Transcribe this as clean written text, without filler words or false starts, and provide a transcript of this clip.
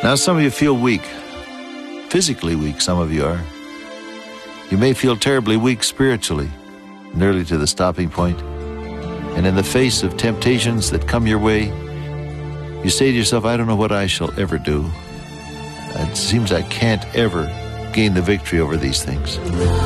Now, some of you feel weak. Physically weak, some of you are. You may feel terribly weak spiritually, nearly to the stopping point. And in the face of temptations that come your way, you say to yourself, I don't know what I shall ever do. It seems I can't ever gain the victory over these things.